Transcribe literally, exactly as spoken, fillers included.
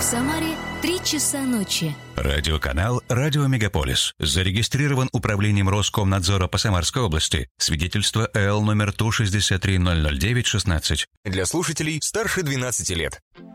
Самаре три часа ночи. Радиоканал «Радио Мегаполис». Зарегистрирован управлением Роскомнадзора по Самарской области. Свидетельство эл номер Ту шестьдесят три ноль ноль девять шестнадцать. Для слушателей старше двенадцати лет.